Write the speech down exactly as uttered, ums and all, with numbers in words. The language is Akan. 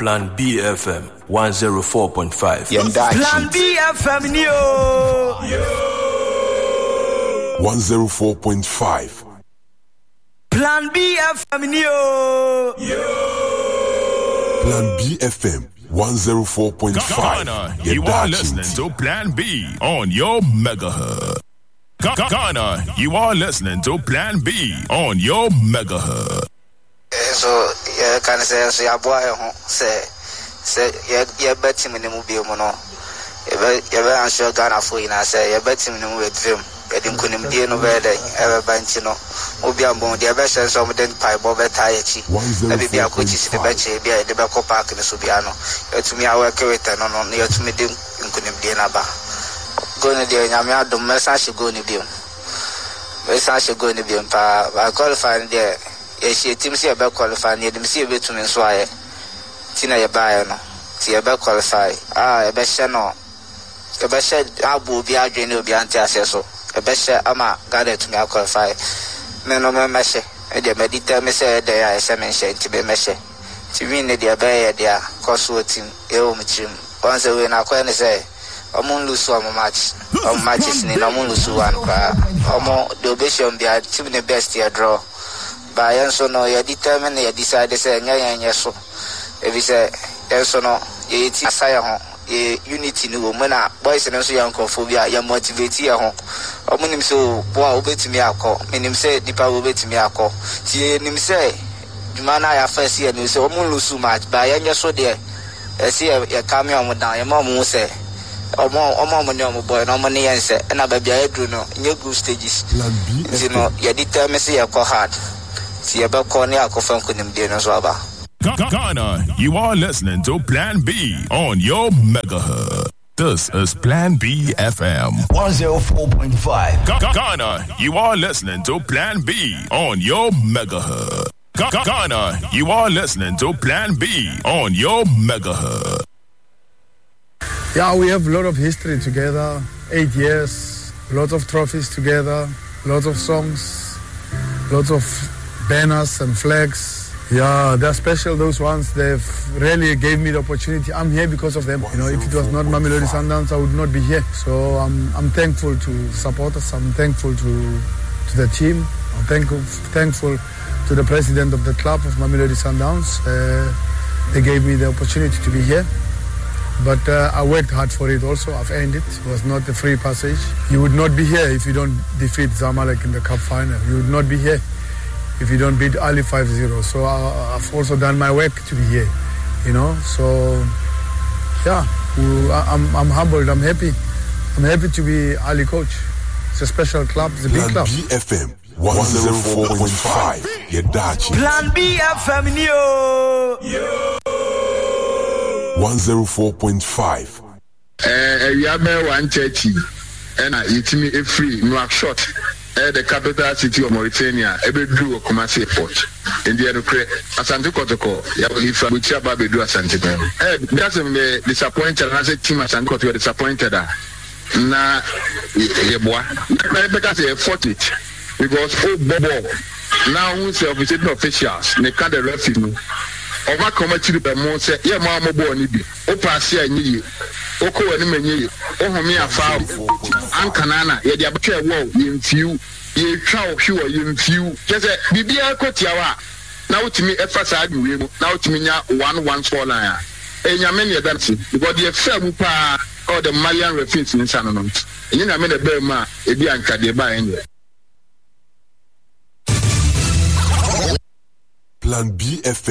Plan B F M one oh four point five. Plan B F M yo. one oh four point five. Plan B F M yo. Plan B F M one oh four point five. Ghana, you are listening to Plan B on your megahertz. Ghana, you are listening to Plan B on your megahertz. So yeah, can say so ya boy ho say say ya ya bet him in the movie mo no. Ya be ya be answer Ghana for ina say ya bet him in the movie dream. Ya dim kunim die no be dey e be banchi no. Obi ambon dey be say some den pai bo be tie chi. Na bi bia ko chi si be che bia dey be ko park ni so bia no. Ya tumi a work with no no ya tumi dim kunim die na ba. Go ni dey nyame adom mesa she go ni biom. Mesa she go ni biom pa ba qualify there. Yes, your team see a better qualify near them see a bit to me so I Tina ya buy no see a better qualify ah a best no a best abu be a drain will be anti so a best ama gathered to me a qualify me no me measure and the medita me say there I say mention to be measure to win the abaya there cause what team e team once we na ko say omo lose one match on matches ni omo lose one pa omo the obession be a team the best year draw. By so no, you determine you decide to say, yeah, so if you say, so no, you say, unity no woman, boys and also young phobia, you motivate your home. Or when him so, boy, obey to me, I call, mean him say, the power obey to me, I call. See him say, the man I have first year, and you say, oh, lose so much, by younger so there. I see a cameo on down, your mom will say, or more, or more money on my boy, no money answer, and I baby, I do know, in your group stages. You know, you determine say, I call hard. Ghana, you are listening to Plan B on your megahertz. This is Plan B F M one oh four point five. Ghana, you are listening to Plan B on your megahertz. Ghana, you are listening to Plan B on your megahertz. Yeah, we have a lot of history together. Eight years, lots of trophies together, lots of songs, lots of banners and flags. Yeah, they're special, those ones. They've really gave me the opportunity. I'm here because of them. You know, if it was not Mamelodi Sundowns, I would not be here. So I'm I'm thankful to supporters. I'm thankful to to the team. I'm thankful thankful to the president of the club of Mamelodi Sundowns. Uh, they gave me the opportunity to be here. But uh, I worked hard for it also. I've earned it. It was not a free passage. You would not be here if you don't defeat Zamalek in the cup final. You would not be here if you don't beat Ali five zero. So uh, I've also done my work to be here, you know. So, yeah, I'm, I'm humbled. I'm happy. I'm happy to be Ali coach. It's a special club. It's a big club. Plan B F M one oh four point five. Plan B F M yo. one oh four point five. Eh, we have one thirty. And I eat me a free Nouakchott. Uh, the capital city of Mauritania, every drew a Kumasi airport. In the other Asante Kotoko, if I would have a do Asante. Eh, that's me disappointed. And I said, Team Asante Kotoko disappointed. Na, yeah, boy, because they fought it. Because, oh, Bobo, now who's the officials, they can't refuse me. Over come to the Bermond say, yeah, Mamma Bonibi, Opa, ni Oko and Many, Ohomia Fowl, Ankanana, Yadia Woe, in few, ye chow, sure, in few, just a Bibia Kotiawa. Now to me, a facade, now to me, one one four line. And Yamania dancing, because the film or the Malian refugees in Sanamont. And you know, I made a Burma, a Bianca, they buy anyway. Plan B F